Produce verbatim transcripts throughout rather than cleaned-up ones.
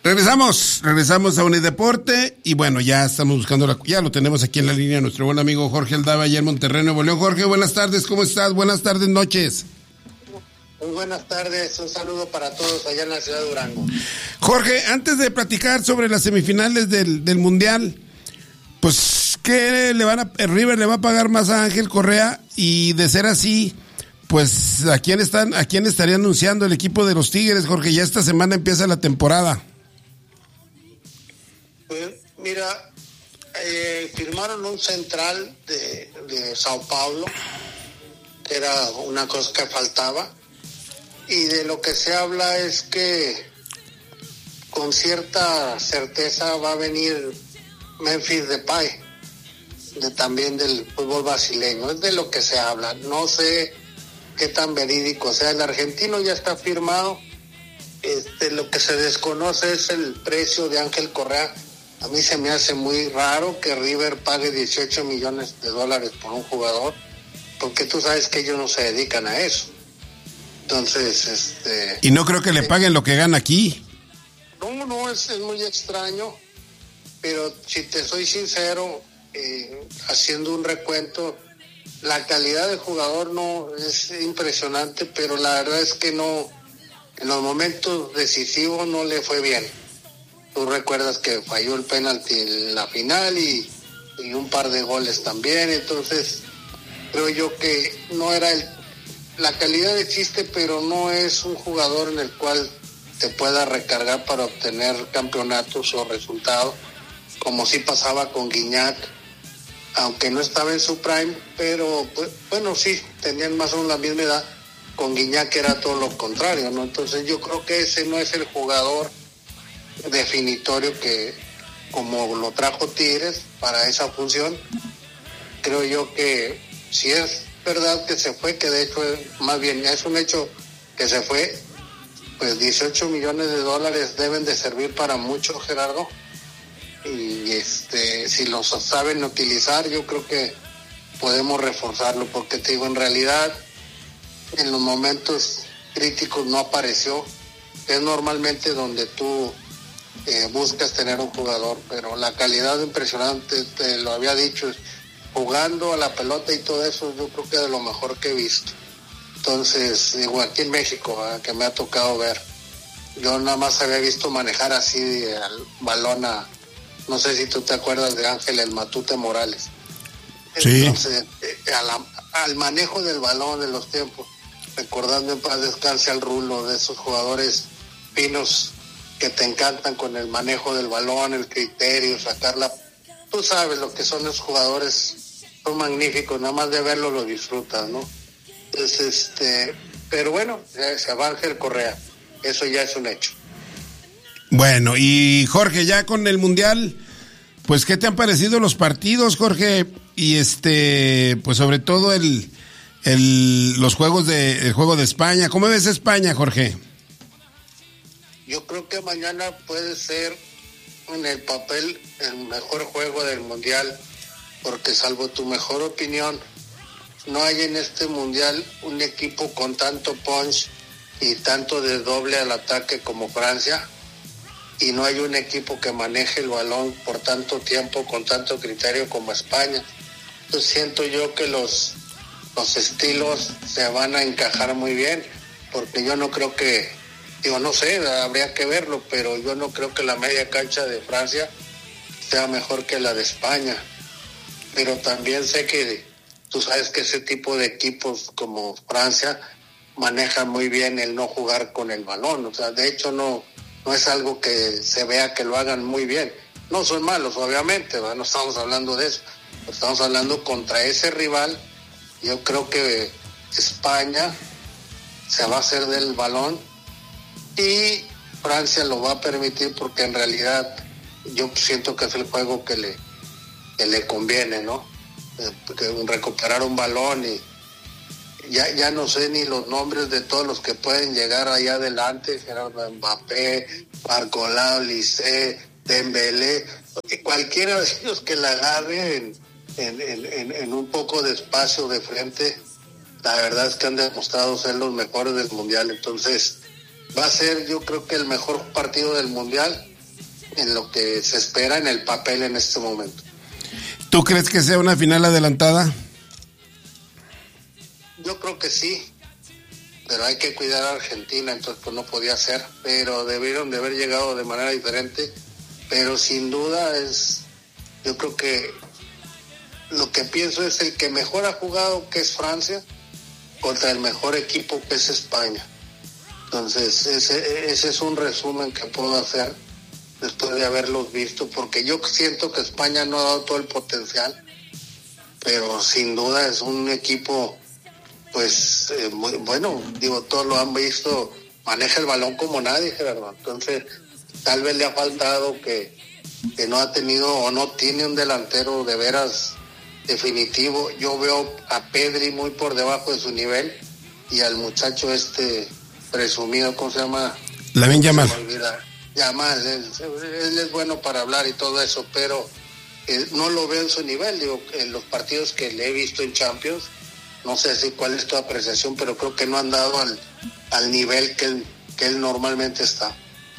Regresamos, regresamos a Unideporte y bueno, ya estamos buscando, la, ya lo tenemos aquí en la línea, nuestro buen amigo Jorge Aldaba, allá en Monterrey, Nuevo León. Jorge, buenas tardes, ¿cómo estás? Buenas tardes, noches. Muy buenas tardes, un saludo para todos allá en la ciudad de Durango. Jorge, antes de platicar sobre las semifinales del, del Mundial, pues, ¿qué le van a, el River le va a pagar más a Ángel Correa? Y de ser así, pues, ¿a quién están, a quién estaría anunciando el equipo de los Tigres, Jorge? Ya esta semana empieza la temporada. Pues, mira, eh, firmaron un central de, de Sao Paulo, que era una cosa que faltaba, y de lo que se habla es que con cierta certeza va a venir Memphis Depay, de, también del fútbol brasileño, es de lo que se habla, no sé qué tan verídico sea. El argentino ya está firmado, este, lo que se desconoce es el precio de Ángel Correa. A mí se me hace muy raro que River pague dieciocho millones de dólares por un jugador, porque tú sabes que ellos no se dedican a eso. Entonces, este... Y no creo que le paguen lo que gana aquí. No, no, es, es muy extraño, pero si te soy sincero, eh, haciendo un recuento, la calidad del jugador no es impresionante, pero la verdad es que no, en los momentos decisivos no le fue bien. Tú recuerdas que falló el penalti en la final y, y un par de goles también, entonces creo yo que no era el... La calidad existe, pero no es un jugador en el cual te pueda recargar para obtener campeonatos o resultados, como sí pasaba con Guiñac, aunque no estaba en su prime, pero pues, bueno, sí, tenían más o menos la misma edad. Con Guiñac era todo lo contrario, ¿no? Entonces yo creo que ese no es el jugador definitorio que, como lo trajo Tigres para esa función. Creo yo que si es verdad que se fue, que de hecho es, más bien es un hecho que se fue, pues dieciocho millones de dólares deben de servir para mucho, Gerardo, y este si los saben utilizar, yo creo que podemos reforzarlo, porque te digo, en realidad en los momentos críticos no apareció, es normalmente donde tú eh, buscas tener un jugador, pero la calidad impresionante, te lo había dicho, jugando a la pelota y todo eso, yo creo que es de lo mejor que he visto. Entonces, digo, aquí en México, ¿eh? que me ha tocado ver, yo nada más había visto manejar así al balón a, no sé si tú te acuerdas de Ángel el Matute Morales. Sí. Entonces, eh, a la, al manejo del balón de los tiempos, recordando en paz descanse al Rulo, de esos jugadores finos que te encantan con el manejo del balón, el criterio, sacarla. Tú sabes lo que son los jugadores, son magníficos, nada más de verlo lo disfrutas, ¿no? Entonces, este, pero bueno, se va Ángel Correa, eso ya es un hecho. Bueno, y Jorge, ya con el Mundial, pues, ¿qué te han parecido los partidos, Jorge? Y este, pues sobre todo el, el, los juegos de, el juego de España. ¿Cómo ves España, Jorge? Yo creo que mañana puede ser en el papel el mejor juego del Mundial, porque salvo tu mejor opinión, no hay en este Mundial un equipo con tanto punch y tanto de doble al ataque como Francia, y no hay un equipo que maneje el balón por tanto tiempo, con tanto criterio como España. Entonces siento yo que los, los estilos se van a encajar muy bien, porque yo no creo que, digo, no sé, habría que verlo, pero yo no creo que la media cancha de Francia sea mejor que la de España. Pero también sé que tú sabes que ese tipo de equipos como Francia manejan muy bien el no jugar con el balón. O sea, de hecho no, no es algo que se vea que lo hagan muy bien. No son malos, obviamente, ¿verdad? No estamos hablando de eso. Estamos hablando contra ese rival. Yo creo que España se va a hacer del balón y Francia lo va a permitir, porque en realidad yo siento que es el juego que le, que le conviene, ¿no? Eh, porque recuperar un balón y ya, ya no sé ni los nombres de todos los que pueden llegar allá adelante, Gerardo, Mbappé, Barcola, Olise, Dembélé, cualquiera de ellos que la agarre en, en, en, en un poco de espacio de frente, la verdad es que han demostrado ser los mejores del Mundial. Entonces va a ser, yo creo que el mejor partido del Mundial, en lo que se espera en el papel en este momento. ¿Tú crees que sea una final adelantada? Yo creo que sí, pero hay que cuidar a Argentina, entonces pues no podía ser, pero debieron de haber llegado de manera diferente, pero sin duda es, yo creo que lo que pienso es el que mejor ha jugado, que es Francia, contra el mejor equipo, que es España. Entonces ese, ese es un resumen que puedo hacer después de haberlos visto, porque yo siento que España no ha dado todo el potencial, pero sin duda es un equipo, pues, eh, muy bueno, digo, todos lo han visto, maneja el balón como nadie, Gerardo. Entonces, tal vez le ha faltado que, que no ha tenido o no tiene un delantero de veras definitivo. Yo veo a Pedri muy por debajo de su nivel y al muchacho este presumido, ¿cómo se llama? Lamine Yamal. Yamal, él, él es bueno para hablar y todo eso, pero eh, no lo veo en su nivel. Digo, en los partidos que le he visto en Champions, no sé si cuál es tu apreciación, pero creo que no han dado al, al nivel que él, que él normalmente está.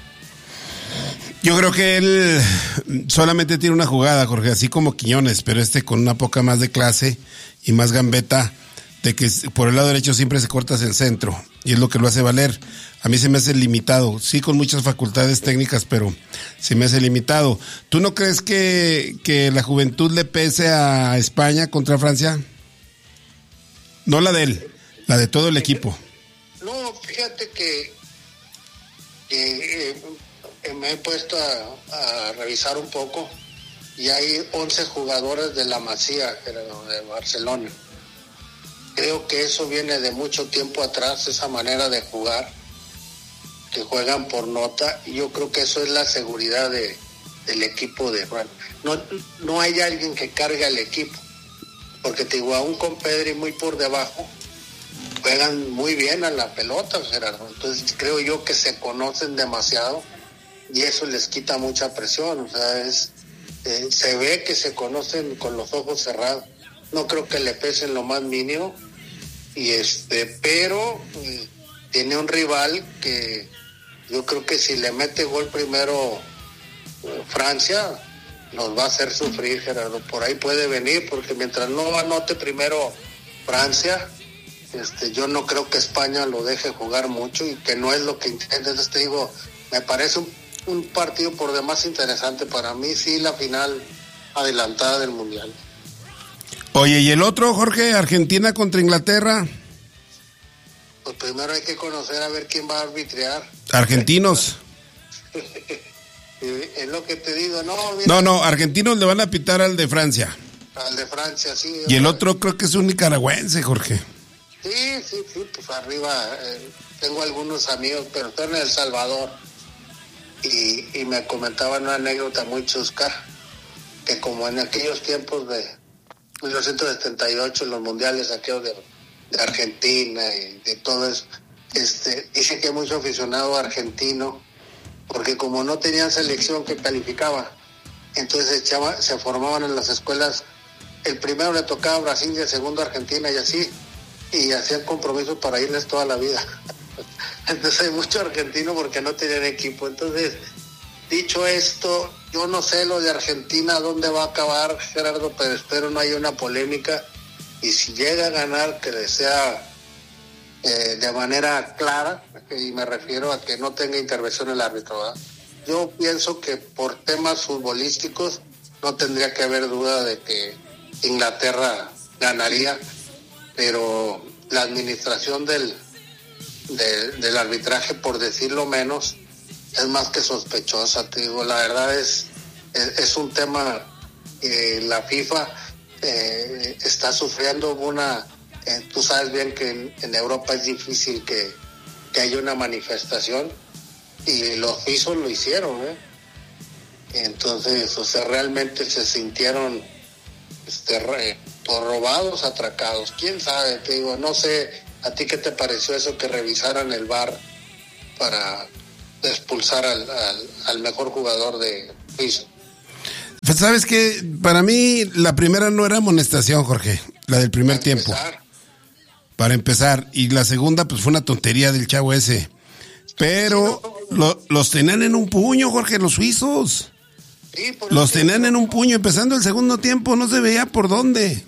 Yo creo que él solamente tiene una jugada, Jorge, así como Quiñones, pero este con una poca más de clase y más gambeta, de que por el lado derecho siempre se corta hacia el centro, y es lo que lo hace valer. A mí se me hace limitado, sí con muchas facultades técnicas, pero se me hace limitado. ¿Tú no crees que, que la juventud le pese a España contra Francia? No la de él, la de todo el equipo. No, fíjate que, que eh, me he puesto a, a revisar un poco y hay once jugadores de la Masía, de Barcelona. Creo que eso viene de mucho tiempo atrás, esa manera de jugar, que juegan por nota, y yo creo que eso es la seguridad de, del equipo de Juan. No, no hay alguien que cargue al equipo, porque te digo, aún con Pedri muy por debajo, juegan muy bien a la pelota, Gerardo. Entonces creo yo que se conocen demasiado y eso les quita mucha presión. O sea, es, eh, se ve que se conocen con los ojos cerrados. No creo que le pesen lo más mínimo, y este, pero eh, tiene un rival que yo creo que si le mete gol primero eh, Francia, nos va a hacer sufrir, Gerardo. Por ahí puede venir, porque mientras no anote primero Francia, este, yo no creo que España lo deje jugar mucho, y que no es lo que intenta. Entonces te digo, me parece un, un partido por demás interesante. Para mí sí, la final adelantada del Mundial. Oye, ¿y el otro, Jorge? Argentina contra Inglaterra. Pues primero hay que conocer a ver quién va a arbitrar. Argentinos. Es lo que te digo, no. Mira, no, no, argentinos le van a pitar al de Francia. Al de Francia, sí. Y el otro creo que es un nicaragüense, Jorge. Sí, sí, sí, pues arriba. Eh, tengo algunos amigos, pero están en El Salvador. Y, y me comentaban una anécdota muy chusca, que como en aquellos tiempos de mil novecientos setenta y ocho, los mundiales aquellos de, de Argentina y de todo eso, este, dice que hay mucho aficionado argentino, porque como no tenían selección que calificaba, entonces se, echaba, se formaban en las escuelas, el primero le tocaba a Brasil y el segundo a Argentina, y así, y hacían compromisos para irles toda la vida. Entonces hay mucho argentino porque no tenían equipo. Entonces, dicho esto, yo no sé lo de Argentina dónde va a acabar, Gerardo, pero espero no haya una polémica, y si llega a ganar, que le sea eh, de manera clara, y me refiero a que no tenga intervención el árbitro, ¿verdad? Yo pienso que por temas futbolísticos no tendría que haber duda de que Inglaterra ganaría, pero la administración del, de, del arbitraje, por decirlo menos, es más que sospechosa. Te digo, la verdad es, es, es un tema que la FIFA eh, está sufriendo una... Eh, tú sabes bien que en, en Europa es difícil que, que haya una manifestación, y los suizos lo hicieron, ¿eh? Entonces, o sea, realmente se sintieron este, re, robados, atracados. ¿Quién sabe? Te digo, no sé, ¿a ti qué te pareció eso que revisaran el V A R para expulsar al, al, al mejor jugador de Suiza? Pues sabes que para mí la primera no era amonestación, Jorge, la del primer tiempo. Para empezar, y la segunda pues fue una tontería del chavo ese. Pero Sí, no, Lo, los tenían en un puño, Jorge, los suizos. Sí, por los tenían en un puño, empezando el segundo tiempo, no se veía por dónde.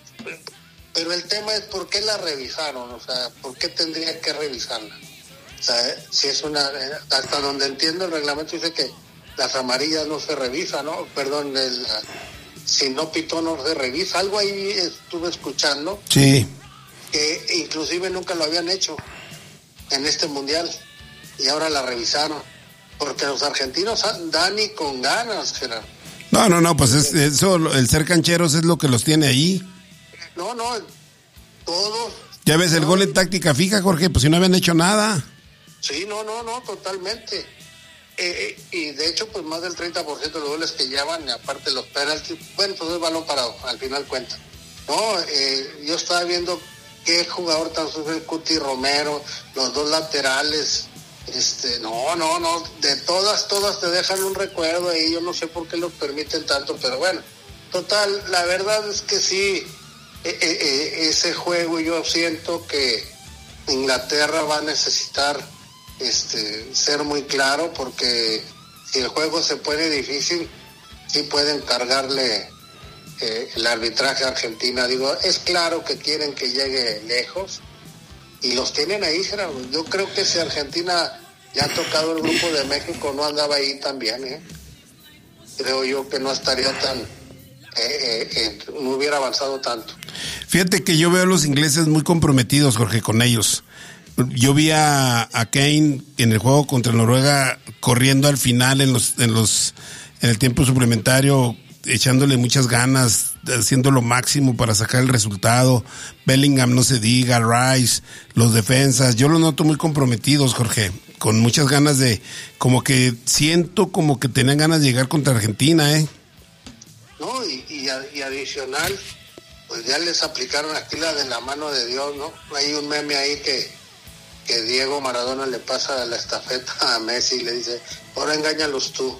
Pero el tema es por qué la revisaron, o sea, por qué tendría que revisarla. O sea, si es una, hasta donde entiendo el reglamento dice que las amarillas no se revisan, ¿no? Perdón, el, si no pitó no se revisa. Algo ahí estuve escuchando. Sí. Que inclusive nunca lo habían hecho en este mundial y ahora la revisaron. Porque los argentinos dan y con ganas, Gerardo. No, no, no, pues es, eso, el ser cancheros es lo que los tiene ahí. No, no, todos. Ya ves, el no, gol en táctica fija, Jorge, pues si no habían hecho nada. Sí, no, no, no, totalmente. Eh, eh, y de hecho, pues más del treinta por ciento de los goles que llevan, aparte de los penaltis, bueno, pues es balón parado, al final cuenta. No, eh, yo estaba viendo qué jugador tan sucio el Cuti Romero, los dos laterales, este, no, no, no, de todas, todas te dejan un recuerdo ahí, yo no sé por qué los permiten tanto, pero bueno, total, la verdad es que sí, eh, eh, ese juego yo siento que Inglaterra va a necesitar este, ser muy claro, porque si el juego se pone difícil, sí pueden cargarle eh, el arbitraje a Argentina. Digo, es claro que quieren que llegue lejos y los tienen ahí, Gerardo. Yo creo que si Argentina ya ha tocado el grupo de México, no andaba ahí también, ¿eh? Creo yo que no estaría tan, eh, eh, eh, no hubiera avanzado tanto. Fíjate que yo veo a los ingleses muy comprometidos, Jorge, con ellos. Yo vi a, a Kane en el juego contra Noruega corriendo al final en los, en los, en el tiempo suplementario, echándole muchas ganas, haciendo lo máximo para sacar el resultado. Bellingham, no se diga, Rice, los defensas, yo los noto muy comprometidos, Jorge, con muchas ganas de, como que siento como que tenían ganas de llegar contra Argentina, ¿eh? No, y, y, y adicional, pues ya les aplicaron aquí la de la mano de Dios, ¿no? Hay un meme ahí que, que Diego Maradona le pasa la estafeta a Messi y le dice, ahora engáñalos tú.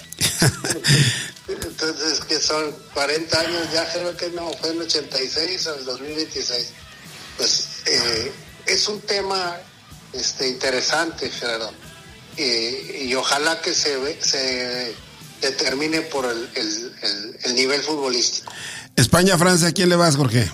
Entonces, que son cuarenta años ya, creo que no, fue en ochenta y seis al dos mil veintiséis. Pues eh, es un tema este interesante, Gerardo. Eh, y ojalá que se, se determine por el, el, el, el nivel futbolístico. España-Francia, ¿a quién le vas, Jorge?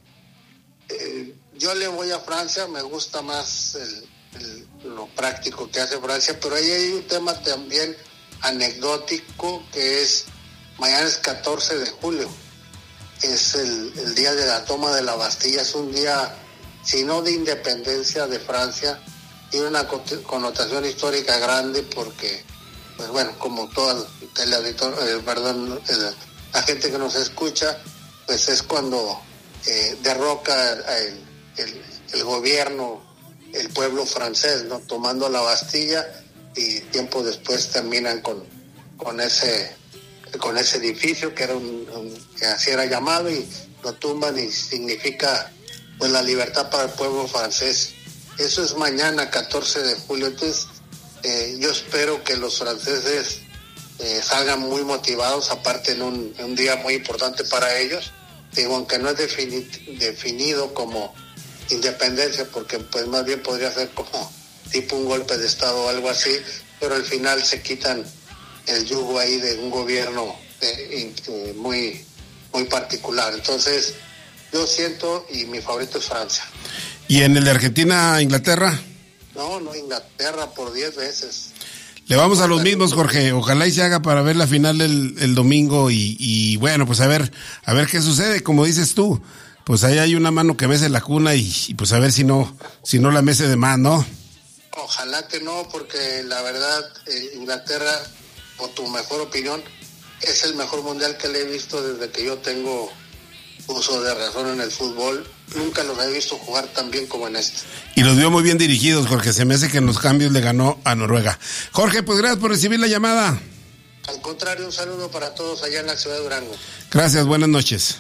Eh, yo le voy a Francia, me gusta más el, el, lo práctico que hace Francia, pero ahí hay un tema también anecdótico que es, mañana es catorce de julio, es el, el día de la toma de la Bastilla, es un día, si no de independencia de Francia, tiene una connotación histórica grande porque, pues bueno, como todo el teleauditor, eh, perdón, el, la gente que nos escucha, pues es cuando eh, derroca el, el, el gobierno, el pueblo francés, ¿no? Tomando la Bastilla, y tiempo después terminan con, con ese con ese edificio que era un, un que así era llamado, y lo tumban y significa pues la libertad para el pueblo francés. Eso es mañana catorce de julio. Entonces eh, yo espero que los franceses eh, salgan muy motivados, aparte en un, en un día muy importante para ellos. Digo, aunque no es defini- definido como independencia, porque pues más bien podría ser como tipo un golpe de estado o algo así, pero al final se quitan el yugo ahí de un gobierno eh, eh, muy muy particular. Entonces yo siento, y mi favorito es Francia. ¿Y en el de Argentina, Inglaterra? No, no, Inglaterra por diez veces. Le vamos a los mismos, Jorge. Ojalá y se haga para ver la final el, el domingo y, y bueno, pues a ver, a ver qué sucede, como dices tú. Pues ahí hay una mano que mece la cuna y, y pues a ver si no, si no la mece de más, ¿no? Ojalá que no, porque la verdad, eh, Inglaterra, por tu mejor opinión, es el mejor mundial que le he visto desde que yo tengo uso de razón en el fútbol. Nunca los he visto jugar tan bien como en este. Y los vio muy bien dirigidos, Jorge. Se me hace que en los cambios le ganó a Noruega. Jorge, pues gracias por recibir la llamada. Al contrario, un saludo para todos allá en la ciudad de Durango. Gracias, buenas noches.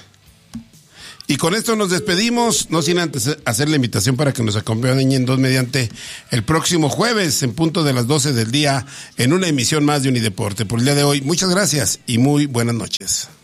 Y con esto nos despedimos, no sin antes hacer la invitación para que nos acompañen dos mediante el próximo jueves en punto de las doce del día en una emisión más de Unideporte. Por el día de hoy, muchas gracias y muy buenas noches.